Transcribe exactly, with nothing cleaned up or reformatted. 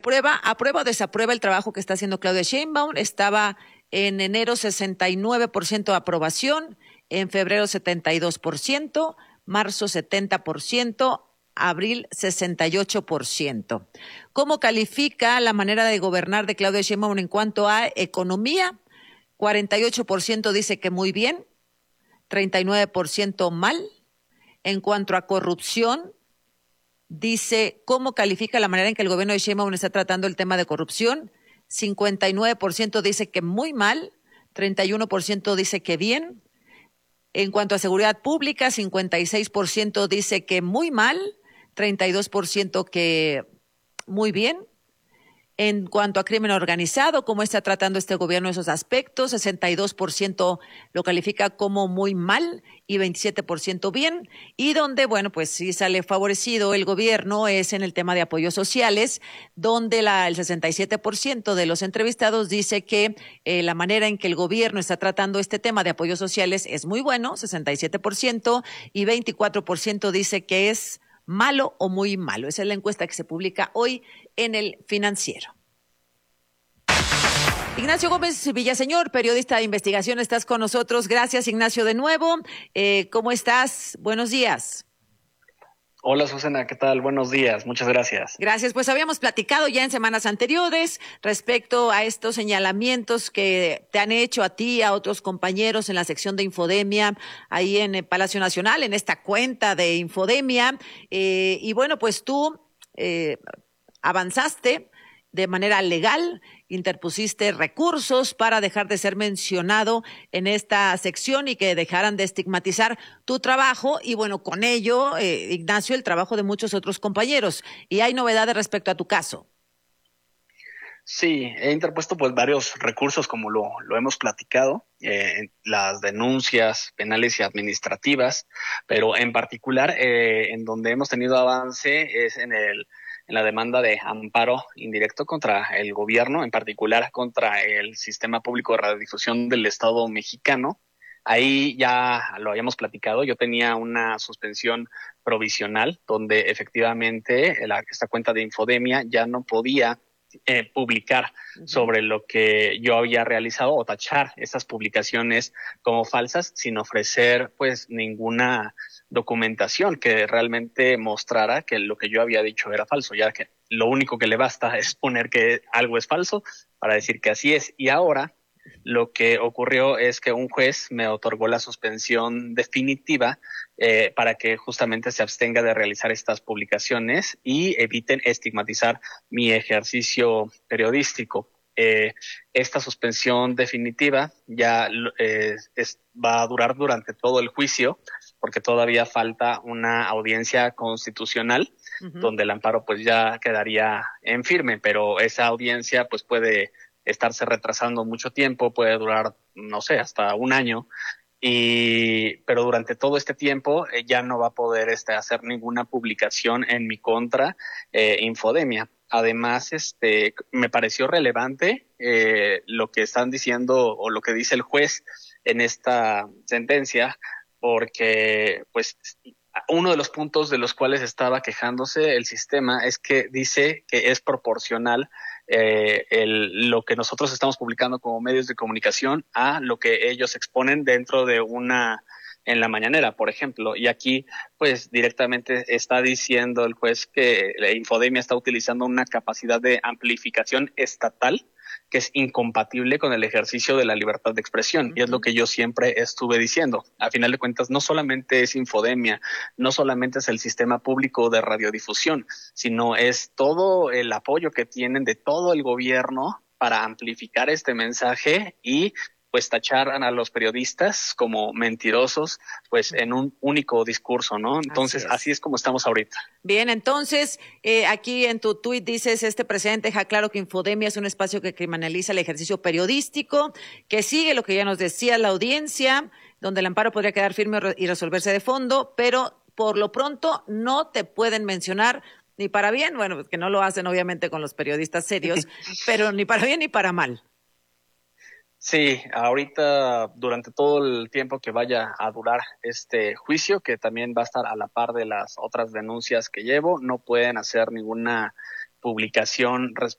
aprueba, aprueba o desaprueba el trabajo que está haciendo Claudia Sheinbaum. Estaba en enero sesenta y nueve por ciento de aprobación, en febrero setenta y dos por ciento, marzo setenta por ciento, abril sesenta y ocho por ciento. ¿Cómo califica la manera de gobernar de Claudia Sheinbaum en cuanto a economía? cuarenta y ocho por ciento dice que muy bien, treinta y nueve por ciento mal. En cuanto a corrupción, dice cómo califica la manera en que el gobierno de Sheinbaum está tratando el tema de corrupción. cincuenta y nueve por ciento dice que muy mal, treinta y uno por ciento dice que bien. En cuanto a seguridad pública, cincuenta y seis por ciento dice que muy mal, treinta y dos por ciento que muy bien. En cuanto a crimen organizado, cómo está tratando este gobierno esos aspectos, sesenta y dos por ciento lo califica como muy mal y veintisiete por ciento bien. Y donde, bueno, pues sí sale favorecido el gobierno es en el tema de apoyos sociales, donde la, el sesenta y siete por ciento de los entrevistados dice que eh, la manera en que el gobierno está tratando este tema de apoyos sociales es muy bueno, sesenta y siete por ciento, y veinticuatro por ciento dice que es malo o muy malo. Esa es la encuesta que se publica hoy en el Financiero. Ignacio Gómez Villaseñor, periodista de investigación, estás con nosotros. Gracias, Ignacio, de nuevo. Eh, ¿Cómo estás? Buenos días. Hola, Susana, ¿qué tal? Buenos días, muchas gracias. Gracias, pues habíamos platicado ya en semanas anteriores respecto a estos señalamientos que te han hecho a ti, a otros compañeros en la sección de Infodemia, ahí en el Palacio Nacional, en esta cuenta de Infodemia. Eh, y bueno, pues tú eh, avanzaste de manera legal, interpusiste recursos para dejar de ser mencionado en esta sección y que dejaran de estigmatizar tu trabajo y bueno, con ello, eh, Ignacio, el trabajo de muchos otros compañeros. ¿Y hay novedades respecto a tu caso? Sí, he interpuesto pues varios recursos como lo, lo hemos platicado, eh, las denuncias penales y administrativas, pero en particular eh, en donde hemos tenido avance es en el en la demanda de amparo indirecto contra el gobierno, en particular contra el Sistema Público de Radiodifusión del Estado mexicano. Ahí ya lo habíamos platicado, yo tenía una suspensión provisional donde efectivamente la, esta cuenta de Infodemia ya no podía eh, publicar uh-huh. sobre lo que yo había realizado o tachar estas publicaciones como falsas sin ofrecer pues ninguna documentación que realmente mostrara que lo que yo había dicho era falso, ya que lo único que le basta es poner que algo es falso para decir que así es. Y ahora lo que ocurrió es que un juez me otorgó la suspensión definitiva eh, para que justamente se abstenga de realizar estas publicaciones y eviten estigmatizar mi ejercicio periodístico. Eh, esta suspensión definitiva ya eh, es, va a durar durante todo el juicio, porque todavía falta una audiencia constitucional uh-huh. donde el amparo pues ya quedaría en firme, pero esa audiencia pues puede estarse retrasando mucho tiempo, puede durar, no sé, hasta un año, y pero durante todo este tiempo eh, ya no va a poder este, hacer ninguna publicación en mi contra eh, Infodemia. Además, este, me pareció relevante eh, lo que están diciendo o lo que dice el juez en esta sentencia, porque pues uno de los puntos de los cuales estaba quejándose el sistema es que dice que es proporcional eh, el, lo que nosotros estamos publicando como medios de comunicación a lo que ellos exponen dentro de una, en la mañanera, por ejemplo. Y aquí, pues, directamente está diciendo el juez que la Infodemia está utilizando una capacidad de amplificación estatal que es incompatible con el ejercicio de la libertad de expresión. Uh-huh. Y es lo que yo siempre estuve diciendo. A final de cuentas, no solamente es Infodemia, no solamente es el sistema público de radiodifusión, sino es todo el apoyo que tienen de todo el gobierno para amplificar este mensaje y pues tachar a los periodistas como mentirosos, pues en un único discurso, ¿no? Entonces, así es, así es como estamos ahorita. Bien, entonces, eh, aquí en tu tuit dices, este presidente deja claro que Infodemia es un espacio que criminaliza el ejercicio periodístico, que sigue lo que ya nos decía la audiencia, donde el amparo podría quedar firme y resolverse de fondo, pero por lo pronto no te pueden mencionar ni para bien, bueno, que no lo hacen obviamente con los periodistas serios, pero ni para bien ni para mal. Sí, ahorita durante todo el tiempo que vaya a durar este juicio, que también va a estar a la par de las otras denuncias que llevo, no pueden hacer ninguna publicación respecto